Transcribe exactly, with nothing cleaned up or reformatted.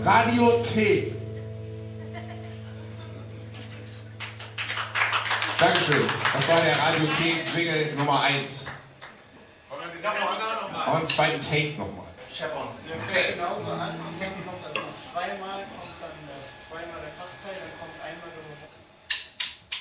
Radio T. Dankeschön. Das war der Radio T-Jingle Nummer eins. Und einen zweiten Take nochmal. Scheppern. Wir fangen genauso an. Hinten kommt also noch zweimal, kommt dann äh, zweimal der Kraftteil, dann kommt einmal der